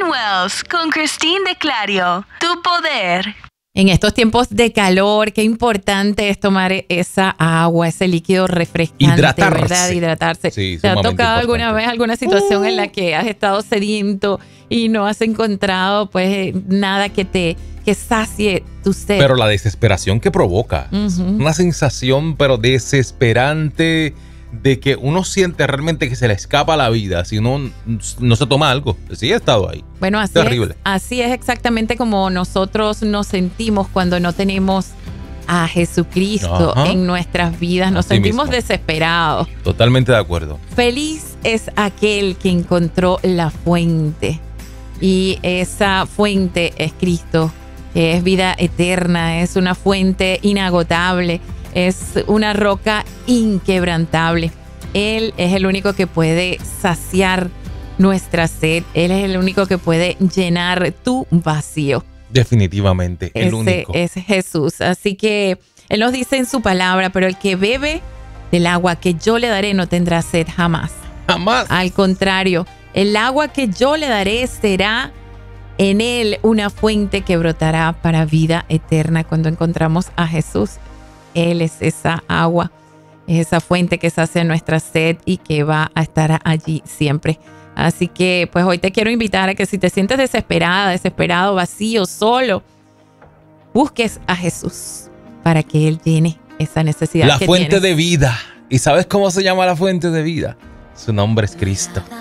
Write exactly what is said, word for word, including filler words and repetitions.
Wells con Christine de Clario. Tu poder. En estos tiempos de calor, qué importante es tomar esa agua, ese líquido refrescante, Hidratarse. ¿verdad? Hidratarse. Sí, ¿Te ha sumamente tocado alguna importante. vez alguna situación Uh. en la que has estado sediento y no has encontrado pues nada que te que sacie tu sed? Pero la desesperación que provoca, Ujú. una sensación pero desesperante de que uno siente realmente que se le escapa la vida si uno no se toma algo. Sí, he estado ahí. Bueno, así Terrible. es, así es exactamente como nosotros nos sentimos cuando no tenemos a Jesucristo Ajá. en nuestras vidas. Nos Así sentimos mismo. desesperados. Totalmente de acuerdo. Feliz es aquel que encontró la fuente. Y esa fuente es Cristo, que es vida eterna, es una fuente inagotable, es una roca inquebrantable. Él es el único que puede saciar nuestra sed. Él es el único que puede llenar tu vacío. Definitivamente, el Ese único. es Jesús. Así que Él nos dice en su palabra, pero el que bebe del agua que yo le daré no tendrá sed jamás. Jamás. Al contrario, el agua que yo le daré será en él una fuente que brotará para vida eterna. Cuando encontramos a Jesús, Él es esa agua, es esa fuente que sacia nuestra sed y que va a estar allí siempre. Así que pues hoy te quiero invitar a que si te sientes desesperada, desesperado, vacío, solo, busques a Jesús para que Él llene esa necesidad La que fuente tienes. de vida. ¿Y sabes cómo se llama la fuente de vida? Su nombre es Cristo.